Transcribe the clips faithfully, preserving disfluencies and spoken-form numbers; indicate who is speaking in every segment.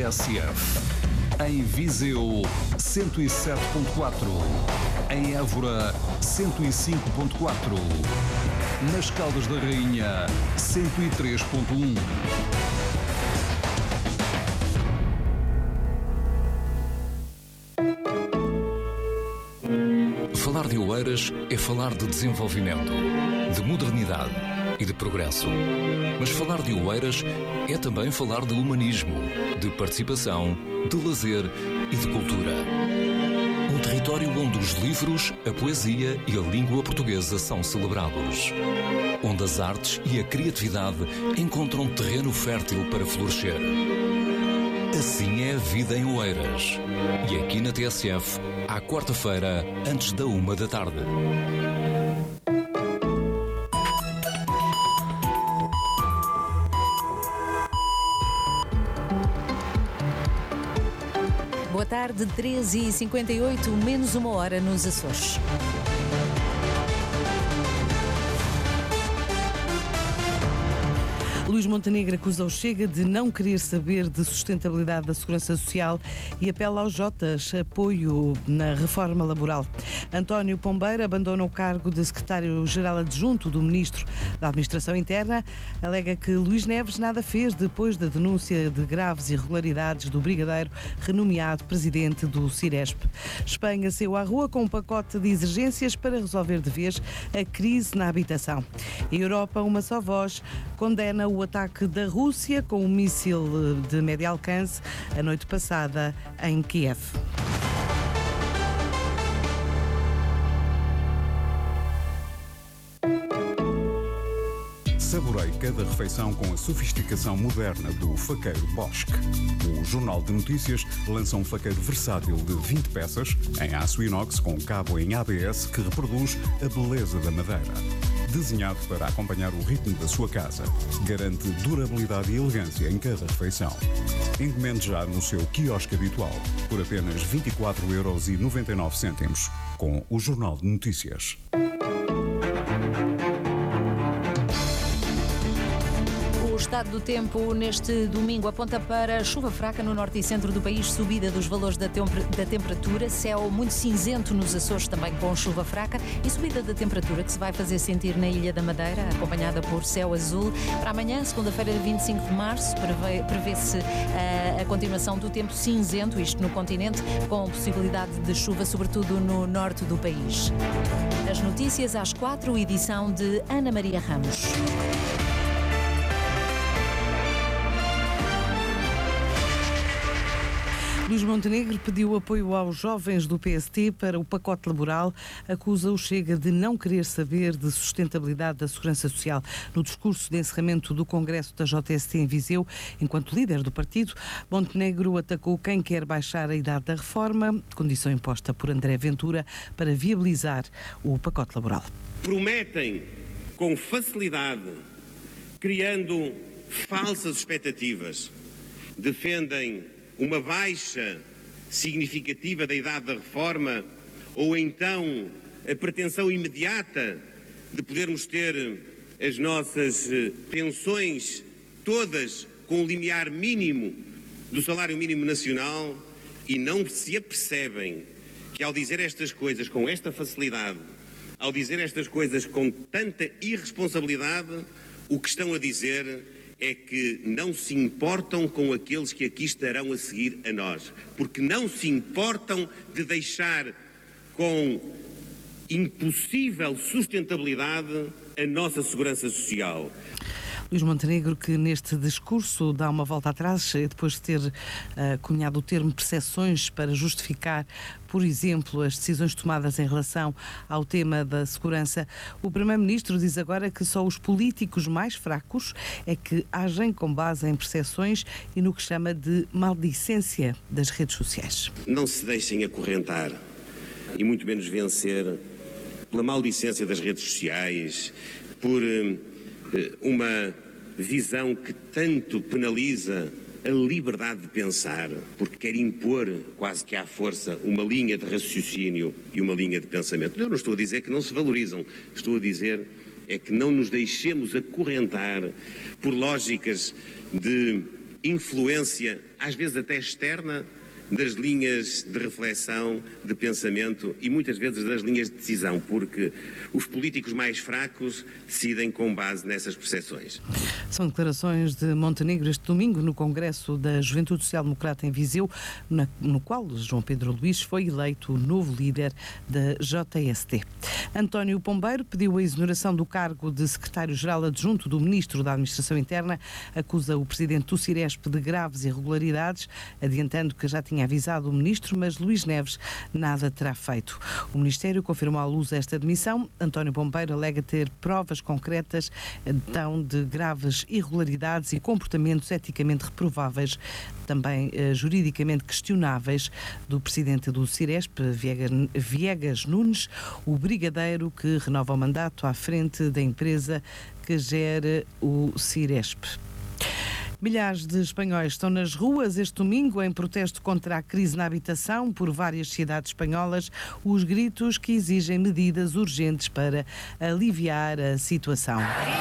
Speaker 1: S F. Em Viseu, cento e sete ponto quatro. Em Évora, cento e cinco ponto quatro. Nas Caldas da Rainha, cento e três ponto um. Falar de Oeiras é falar de desenvolvimento, de modernidade e de progresso. Mas falar de Oeiras é também falar de humanismo, de participação, de lazer e de cultura. Um território onde os livros, a poesia e a língua portuguesa são celebrados. Onde as artes e a criatividade encontram terreno fértil para florescer. Assim é a vida em Oeiras. E aqui na T S F, à quarta-feira, antes da uma da tarde.
Speaker 2: Boa tarde, treze e cinquenta e oito, menos uma hora nos Açores.
Speaker 3: Luís Montenegro acusa o Chega de não querer saber de sustentabilidade da Segurança Social e apela aos Jotas apoio na reforma laboral. António Pombeiro abandona o cargo de secretário-geral adjunto do Ministro da Administração Interna. Alega que Luís Neves nada fez depois da denúncia de graves irregularidades do brigadeiro renomeado presidente do Ciresp. Espanha saiu à rua com um pacote de exigências para resolver de vez a crise na habitação. A Europa, uma só voz, condena o ataque da Rússia com um míssil de médio alcance a noite passada em Kiev.
Speaker 4: Saborei cada refeição com a sofisticação moderna do faqueiro Bosch. O Jornal de Notícias lança um faqueiro versátil de vinte peças em aço inox com cabo em A B S que reproduz a beleza da madeira. Desenhado para acompanhar o ritmo da sua casa, garante durabilidade e elegância em cada refeição. Encomende já no seu quiosque habitual por apenas vinte e quatro euros e noventa e nove cêntimos com o Jornal de Notícias.
Speaker 2: O estado do tempo neste domingo aponta para chuva fraca no norte e centro do país, subida dos valores da, da temperatura, céu muito cinzento nos Açores também com chuva fraca e subida da temperatura que se vai fazer sentir na Ilha da Madeira, acompanhada por céu azul. Para amanhã, segunda-feira, vinte e cinco de março, prevê, prevê-se a, a continuação do tempo cinzento, isto no continente, com possibilidade de chuva, sobretudo no norte do país. As notícias às quatro, edição de Ana Maria Ramos.
Speaker 3: Luís Montenegro pediu apoio aos jovens do P S T para o pacote laboral, acusa o Chega de não querer saber de sustentabilidade da Segurança Social. No discurso de encerramento do Congresso da J S T em Viseu, enquanto líder do partido, Montenegro atacou quem quer baixar a idade da reforma, condição imposta por André Ventura, para viabilizar o pacote laboral.
Speaker 5: Prometem com facilidade, criando falsas expectativas, defendem uma baixa significativa da idade da reforma ou então a pretensão imediata de podermos ter as nossas pensões todas com o limiar mínimo do salário mínimo nacional e não se apercebem que ao dizer estas coisas com esta facilidade, ao dizer estas coisas com tanta irresponsabilidade, o que estão a dizer é que não se importam com aqueles que aqui estarão a seguir a nós, porque não se importam de deixar com impossível sustentabilidade a nossa segurança social.
Speaker 3: Luís Montenegro, que neste discurso dá uma volta atrás, depois de ter uh, cunhado o termo percepções para justificar, por exemplo, as decisões tomadas em relação ao tema da segurança. O Primeiro-Ministro diz agora que só os políticos mais fracos é que agem com base em percepções e no que chama de maldicência das redes sociais.
Speaker 5: Não se deixem acorrentar e muito menos vencer pela maldicência das redes sociais, por uh, uma visão que tanto penaliza a liberdade de pensar, porque quer impor quase que à força uma linha de raciocínio e uma linha de pensamento. Eu não estou a dizer que não se valorizam, estou a dizer é que não nos deixemos acorrentar por lógicas de influência, às vezes até externa, das linhas de reflexão, de pensamento e muitas vezes das linhas de decisão, porque os políticos mais fracos decidem com base nessas percepções.
Speaker 3: São declarações de Montenegro este domingo no Congresso da Juventude Social Democrata em Viseu, na, no qual João Pedro Luís foi eleito o novo líder da J S T. António Pombeiro pediu a exoneração do cargo de secretário-geral adjunto do Ministro da Administração Interna, acusa o presidente do Ciresp de graves irregularidades, adiantando que já tinha avisado o ministro, mas Luís Neves nada terá feito. O Ministério confirmou à luz esta admissão. António Pombeiro alega ter provas concretas, então, de graves irregularidades e comportamentos eticamente reprováveis, também eh, juridicamente questionáveis, do presidente do Ciresp, Viegas Nunes, o brigadeiro que renova o mandato à frente da empresa que gera o Ciresp. Milhares de espanhóis estão nas ruas este domingo em protesto contra a crise na habitação por várias cidades espanholas, os gritos que exigem medidas urgentes para aliviar a situação.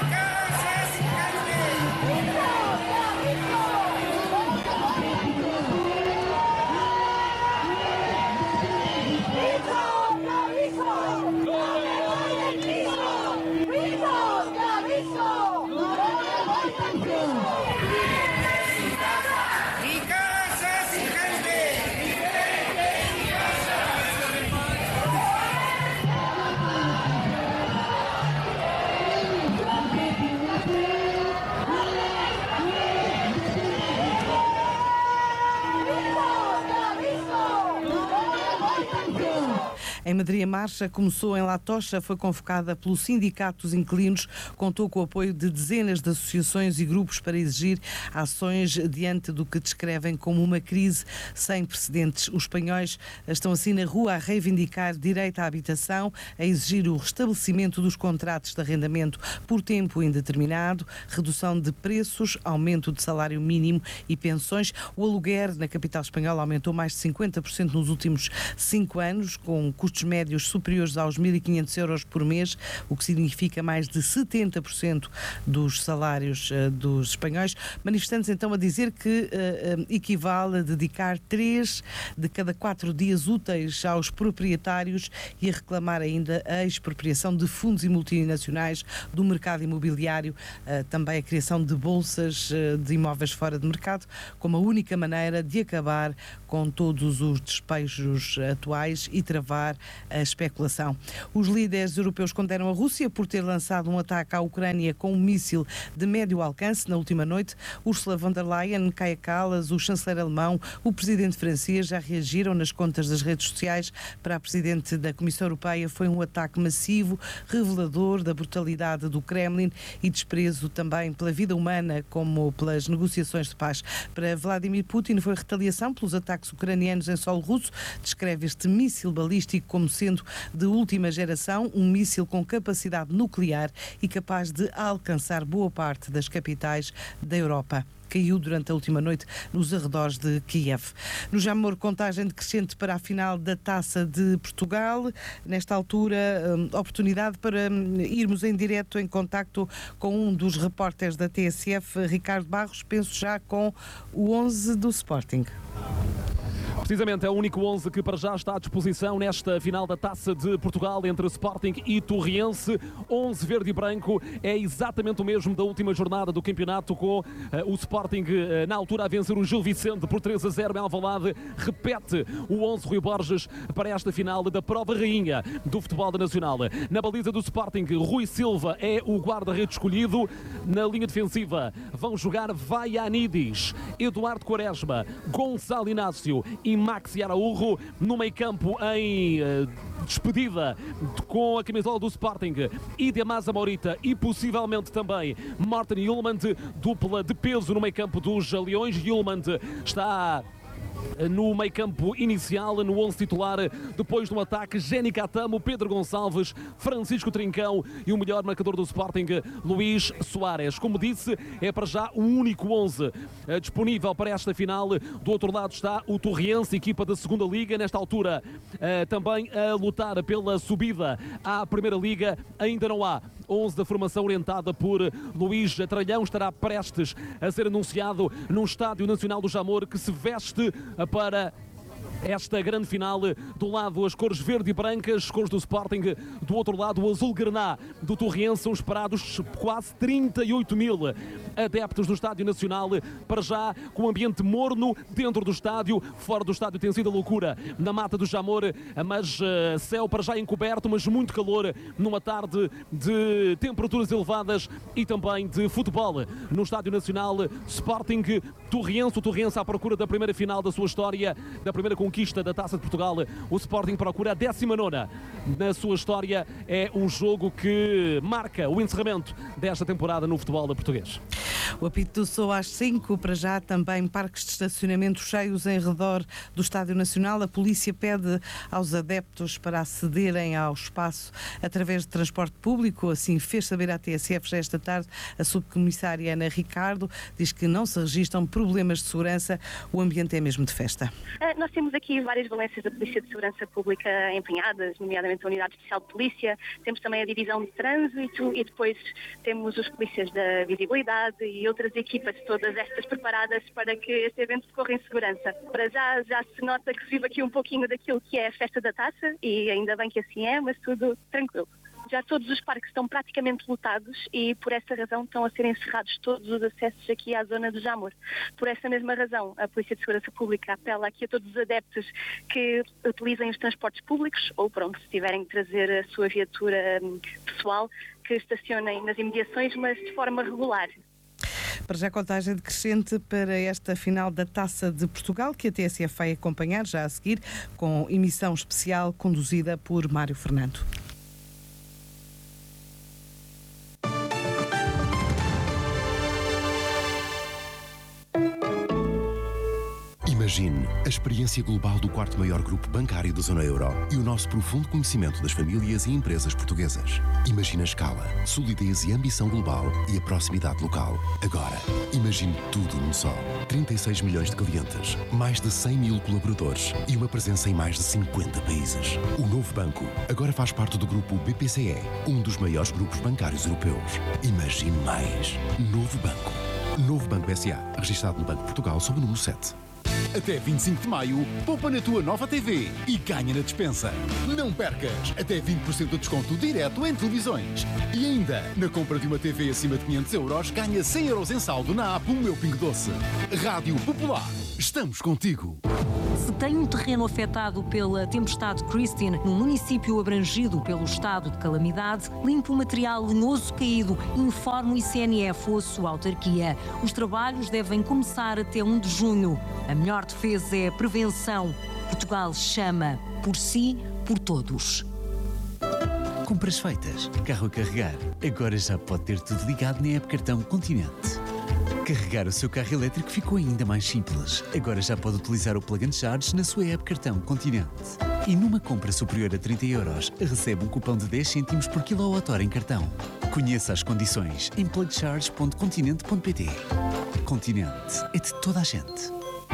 Speaker 3: Em Madrid, a marcha começou em La Tocha, foi convocada pelos sindicatos inquilinos, contou com o apoio de dezenas de associações e grupos para exigir ações diante do que descrevem como uma crise sem precedentes. Os espanhóis estão assim na rua a reivindicar direito à habitação, a exigir o restabelecimento dos contratos de arrendamento por tempo indeterminado, redução de preços, aumento de salário mínimo e pensões. O aluguer na capital espanhola aumentou mais de cinquenta por cento nos últimos cinco anos, com custos médios superiores aos mil e quinhentos euros por mês, o que significa mais de setenta por cento dos salários uh, dos espanhóis. Manifestantes então a dizer que uh, uh, equivale a dedicar três de cada quatro dias úteis aos proprietários e a reclamar ainda a expropriação de fundos e multinacionais do mercado imobiliário, uh, também a criação de bolsas uh, de imóveis fora de mercado, como a única maneira de acabar com todos os despejos atuais e travar a especulação. Os líderes europeus condenaram a Rússia por ter lançado um ataque à Ucrânia com um míssil de médio alcance na última noite. Ursula von der Leyen, Kaja Kallas, o chanceler alemão, o presidente francês já reagiram nas contas das redes sociais. Para a presidente da Comissão Europeia foi um ataque massivo, revelador da brutalidade do Kremlin e desprezo também pela vida humana como pelas negociações de paz. Para Vladimir Putin foi retaliação pelos ataques ucranianos em solo russo. Descreve este míssil balístico como sendo de última geração, um míssil com capacidade nuclear e capaz de alcançar boa parte das capitais da Europa. Caiu durante a última noite nos arredores de Kiev. No Jamor, contagem decrescente para a final da Taça de Portugal. Nesta altura, oportunidade para irmos em direto em contacto com um dos repórteres da T S F, Ricardo Barros, penso já com o onze do Sporting.
Speaker 6: Precisamente é o único onze que para já está à disposição nesta final da Taça de Portugal entre Sporting e Torriense. onze verde e branco, é exatamente o mesmo da última jornada do campeonato, com uh, o Sporting uh, na altura a vencer o Gil Vicente por três a zero em Alvalade. Repete o onze Rui Borges para esta final da prova rainha do futebol nacional. Na baliza do Sporting, Rui Silva é o guarda-redes escolhido. Na linha defensiva vão jogar Vaianidis, Eduardo Quaresma, Gonçalo Inácio e Maxi Araújo. No meio campo, em uh, despedida com a camisola do Sporting, Idemasa Morita e possivelmente também Morten Hjulmand, dupla de peso no meio campo dos Leões. Hjulmand está no meio campo inicial, no onze titular, depois do ataque, Jenny Catamo, Pedro Gonçalves, Francisco Trincão e o melhor marcador do Sporting, Luís Soares. Como disse, é para já o único onze disponível para esta final. Do outro lado está o Torriense, equipa da segunda Liga, nesta altura também a lutar pela subida à Primeira Liga. Ainda não há onze da formação orientada por Luís Tralhão estará prestes a ser anunciado num Estádio Nacional do Jamor que se veste para esta grande final. Do lado as cores verde e brancas, cores do Sporting, do outro lado o azul-grená do Torriense. São esperados quase trinta e oito mil adeptos do Estádio Nacional, para já com ambiente morno dentro do estádio. Fora do estádio tem sido a loucura na Mata do Jamor, mas uh, céu para já encoberto, mas muito calor numa tarde de temperaturas elevadas e também de futebol no Estádio Nacional. Sporting Torriense, o Torriense à procura da primeira final da sua história, da primeira conquista da Taça de Portugal. O Sporting procura a décima nona na sua história. É um jogo que marca o encerramento desta temporada no futebol português.
Speaker 3: O apito do Sou às cinco, para já também parques de estacionamento cheios em redor do Estádio Nacional. A polícia pede aos adeptos para acederem ao espaço através de transporte público. Assim fez saber à T S F já esta tarde a subcomissária Ana Ricardo. Diz que não se registram problemas de segurança, o ambiente é mesmo de festa.
Speaker 7: Uh, nós temos aqui várias valências da Polícia de Segurança Pública empenhadas, nomeadamente a Unidade Especial de Polícia, temos também a Divisão de Trânsito e depois temos os polícias da Visibilidade e outras equipas, todas estas preparadas para que este evento decorra em segurança. Para já, já se nota que se vive aqui um pouquinho daquilo que é a festa da taça e ainda bem que assim é, mas tudo tranquilo. Já todos os parques estão praticamente lotados e por essa razão estão a ser encerrados todos os acessos aqui à zona do Jamor. Por essa mesma razão, a Polícia de Segurança Pública apela aqui a todos os adeptos que utilizem os transportes públicos ou, pronto, se tiverem que trazer a sua viatura pessoal, que estacionem nas imediações, mas de forma regular.
Speaker 3: Para já, contagem decrescente para esta final da Taça de Portugal, que a T S F vai acompanhar já a seguir, com emissão especial conduzida por Mário Fernando.
Speaker 8: Imagine a experiência global do quarto maior grupo bancário da zona euro e o nosso profundo conhecimento das famílias e empresas portuguesas. Imagine a escala, solidez e ambição global e a proximidade local. Agora, imagine tudo num só. trinta e seis milhões de clientes, mais de cem mil colaboradores e uma presença em mais de cinquenta países. O novo banco agora faz parte do grupo B P C E, um dos maiores grupos bancários europeus. Imagine mais. Novo banco. Novo Banco S A, registado no Banco de Portugal sob o número sete.
Speaker 9: Até vinte e cinco de maio, poupa na tua nova T V e ganha na despensa. Não percas! Até vinte por cento de desconto direto em televisões. E ainda, na compra de uma T V acima de quinhentos euros, ganha cem euros em saldo na app O Meu Pingo Doce. Rádio Popular. Estamos contigo.
Speaker 10: Se tem um terreno afetado pela tempestade Christine, num município abrangido pelo estado de calamidade, limpe o material lenoso caído, informe o I C N F ou a sua autarquia. Os trabalhos devem começar até um de junho. A melhor defesa é a prevenção. Portugal chama por si, por todos.
Speaker 11: Compras feitas, carro a carregar. Agora já pode ter tudo ligado na app Cartão Continente. Carregar o seu carro elétrico ficou ainda mais simples. Agora já pode utilizar o Plug and Charge na sua app Cartão Continente. E numa compra superior a trinta euros, recebe um cupom de dez cêntimos por quilowatt-hora em cartão. Conheça as condições em plug charge ponto continente ponto pt. Continente é de toda a gente.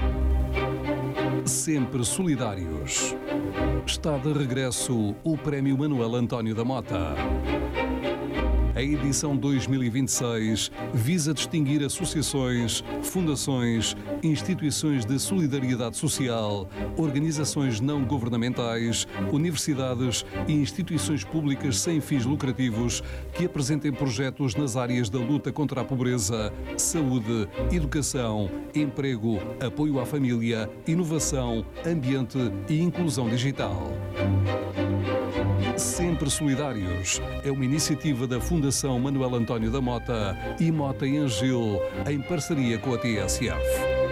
Speaker 12: Sempre solidários. Está de regresso o Prémio Manuel António da Mota. A edição dois mil e vinte e seis visa distinguir associações, fundações, instituições de solidariedade social, organizações não governamentais, universidades e instituições públicas sem fins lucrativos que apresentem projetos nas áreas da luta contra a pobreza, saúde, educação, emprego, apoio à família, inovação, ambiente e inclusão digital. Sempre Solidários é uma iniciativa da Fundação Manuel António da Mota e Mota e Angil, em parceria com a T S F.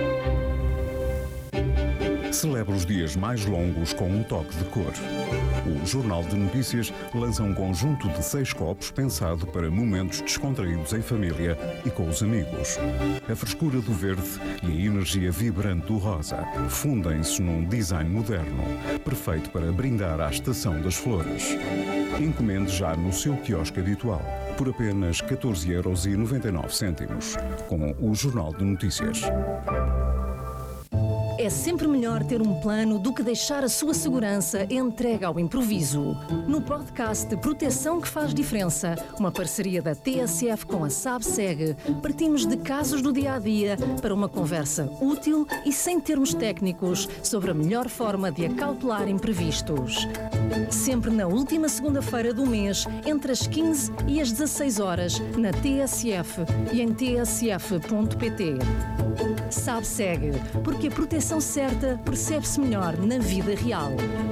Speaker 4: Celebra os dias mais longos com um toque de cor. O Jornal de Notícias lança um conjunto de seis copos pensado para momentos descontraídos em família e com os amigos. A frescura do verde e a energia vibrante do rosa fundem-se num design moderno, perfeito para brindar à estação das flores. Encomende já no seu quiosque habitual, por apenas catorze euros e noventa e nove cêntimos, com o Jornal de Notícias.
Speaker 10: É sempre melhor ter um plano do que deixar a sua segurança entregue ao improviso. No podcast Proteção que Faz Diferença, uma parceria da T S F com a SABSEG, partimos de casos do dia-a-dia para uma conversa útil e sem termos técnicos sobre a melhor forma de acautelar imprevistos. Sempre na última segunda-feira do mês, entre as quinze e as dezasseis horas, na T S F e em t s f ponto p t. SABSEG, porque a proteção certa percebe-se melhor na vida real.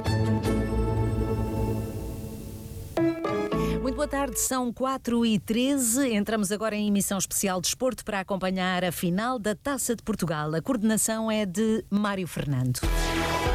Speaker 2: Muito boa tarde, são quatro e treze. Entramos agora em emissão especial de desporto para acompanhar a final da Taça de Portugal. A coordenação é de Mário Fernando.